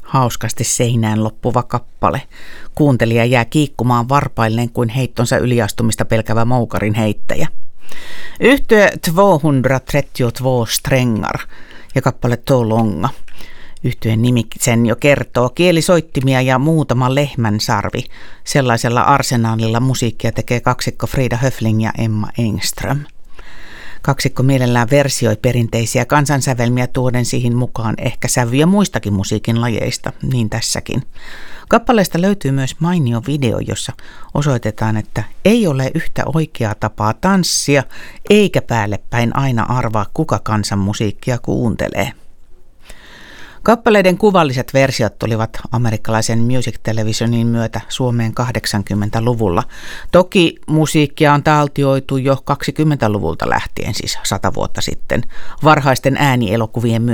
Hauskasti seinään loppuva kappale. Kuuntelija jää kiikkumaan varpailleen kuin heittonsa yliastumista pelkävä moukarin heittäjä. Yhtye 232 Strängar ja kappale To Longa. Yhtyeen nimi sen jo kertoo. Kielisoittimia ja muutama lehmän sarvi. Sellaisella arsenaalilla musiikkia tekee kaksikko Frida Höfling ja Emma Engström. Kaksikko mielellään versioi perinteisiä kansansävelmiä tuoden siihen mukaan ehkä sävyjä muistakin musiikin lajeista, niin tässäkin. Kappaleesta löytyy myös mainio video, jossa osoitetaan, että ei ole yhtä oikeaa tapaa tanssia, eikä päälle päin aina arvaa, kuka kansanmusiikkia kuuntelee. Kappaleiden kuvalliset versiot tulivat amerikkalaisen Music Televisionin myötä Suomeen 80-luvulla. Toki musiikkia on taltioitu jo 20-luvulta lähtien, siis 100 vuotta sitten, varhaisten äänielokuvien myötä.